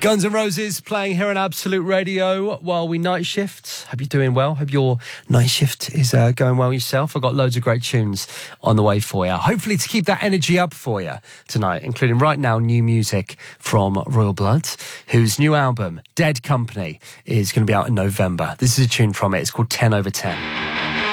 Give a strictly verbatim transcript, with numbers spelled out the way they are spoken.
Guns N' Roses playing here on Absolute Radio while we night shift. Hope you're doing well. Hope your night shift is uh, going well yourself. I've got loads of great tunes on the way for you. Hopefully to keep that energy up for you tonight, including right now new music from Royal Blood, whose new album, Dead Company, is going to be out in November. This is a tune from it. It's called ten over ten.